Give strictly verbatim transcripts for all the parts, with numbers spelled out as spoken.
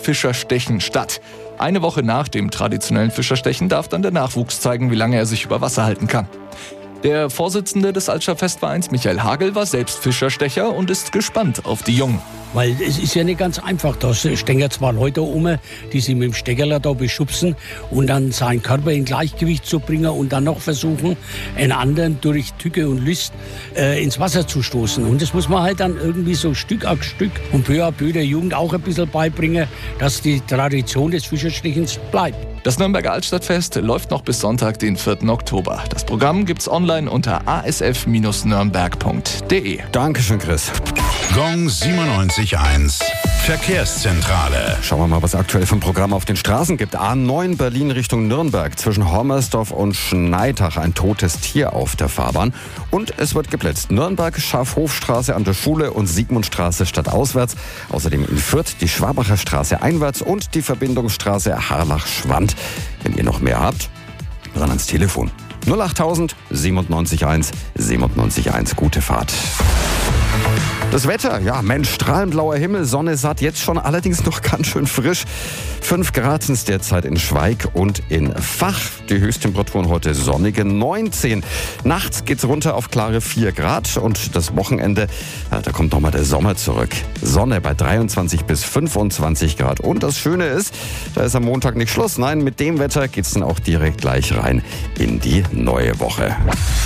Fischerstechen statt. Eine Woche nach dem traditionellen Fischerstechen darf dann der Nachwuchs zeigen, wie lange er sich über Wasser halten kann. Der Vorsitzende des Altstadt Festvereins, Michael Hagel, war selbst Fischerstecher und ist gespannt auf die Jungen. Weil es ist ja nicht ganz einfach. Da stehen ja zwei Leute um, die sich mit dem Steckerler da beschubsen und dann seinen Körper in Gleichgewicht zu bringen und dann noch versuchen, einen anderen durch Tücke und List äh, ins Wasser zu stoßen. Und das muss man halt dann irgendwie so Stück auf Stück und peu à peu der Jugend auch ein bisschen beibringen, dass die Tradition des Fischerstechens bleibt. Das Nürnberger Altstadtfest läuft noch bis Sonntag, den vierten Oktober. Das Programm gibt's online unter a s f Bindestrich nürnberg punkt d e. Dankeschön, Chris. Gong siebenundneunzig Komma eins Verkehrszentrale. Schauen wir mal, was aktuell vom Programm auf den Straßen gibt. A neun Berlin Richtung Nürnberg. Zwischen Hormersdorf und Schneitach ein totes Tier auf der Fahrbahn. Und es wird geblitzt. Nürnberg, Schafhofstraße an der Schule und Siegmundstraße stadtauswärts. Außerdem in Fürth die Schwabacher Straße einwärts und die Verbindungsstraße Harlach-Schwand. Wenn ihr noch mehr habt, ran ans Telefon. null achttausend siebenundneunzig eins siebenundneunzig eins. Gute Fahrt. Das Wetter, ja Mensch, strahlend blauer Himmel, Sonne satt, jetzt schon allerdings noch ganz schön frisch. fünf Grad sind es derzeit in Schweig und in Vach. Die Höchsttemperaturen heute sonnige neunzehn. Nachts geht's runter auf klare vier Grad und das Wochenende, ja, da kommt nochmal der Sommer zurück. Sonne bei dreiundzwanzig bis fünfundzwanzig Grad. Und das Schöne ist, da ist am Montag nicht Schluss. Nein, mit dem Wetter geht's dann auch direkt gleich rein in die neue Woche.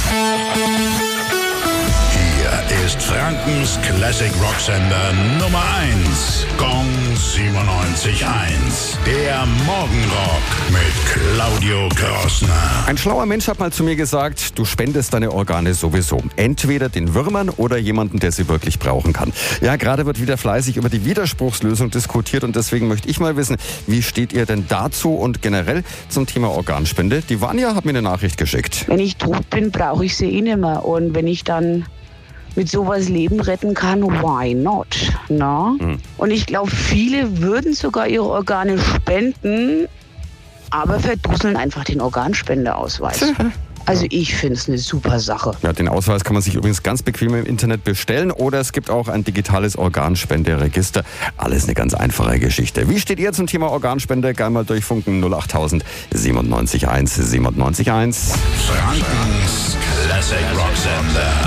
Ist Frankens Classic Rocksender Nummer eins. Gong siebenundneunzig Komma eins. Der Morgenrock mit Claudio Grossner. Ein schlauer Mensch hat mal zu mir gesagt, du spendest deine Organe sowieso. Entweder den Würmern oder jemanden, der sie wirklich brauchen kann. Ja, gerade wird wieder fleißig über die Widerspruchslösung diskutiert und deswegen möchte ich mal wissen, wie steht ihr denn dazu und generell zum Thema Organspende? Die Vanja hat mir eine Nachricht geschickt. Wenn ich tot bin, brauche ich sie eh nicht mehr. Und wenn ich dann mit sowas Leben retten kann, why not? Na? Mhm. Und ich glaube, viele würden sogar ihre Organe spenden, aber verdusseln einfach den Organspendeausweis. Also ich finde es eine super Sache. Ja, den Ausweis kann man sich übrigens ganz bequem im Internet bestellen oder es gibt auch ein digitales Organspenderegister. Alles eine ganz einfache Geschichte. Wie steht ihr zum Thema Organspende? Gerne mal durchfunken null achttausend siebenundneunzig eins siebenundneunzig eins. Frankens Classic Rocksender.